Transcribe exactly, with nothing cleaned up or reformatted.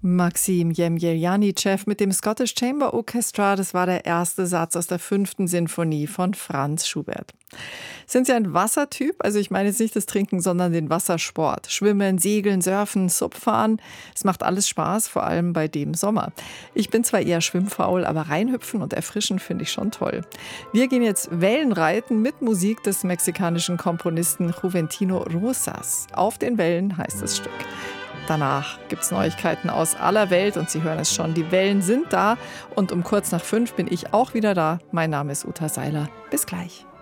Maxim Jemjeljanitschew mit dem Scottish Chamber Orchestra, das war der erste Satz aus der fünften Sinfonie von Franz Schubert. Sind Sie ein Wassertyp? Also ich meine jetzt nicht das Trinken, sondern den Wassersport. Schwimmen, Segeln, Surfen, Subfahren. Es macht alles Spaß, vor allem bei dem Sommer. Ich bin zwar eher schwimmfaul, aber reinhüpfen und erfrischen finde ich schon toll. Wir gehen jetzt Wellenreiten mit Musik des mexikanischen Komponisten Juventino Rosas. Auf den Wellen heißt das Stück. Danach gibt es Neuigkeiten aus aller Welt und Sie hören es schon, die Wellen sind da und um kurz nach fünf bin ich auch wieder da. Mein Name ist Uta Seiler. Bis gleich.